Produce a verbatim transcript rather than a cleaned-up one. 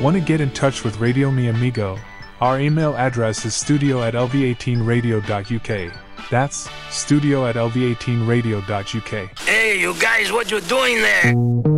Want to get in touch with Radio Mi Amigo? Our email address is studio at l v eighteen radio dot u k. That's studio at l v eighteen radio dot u k. Hey, you guys, what you doing there?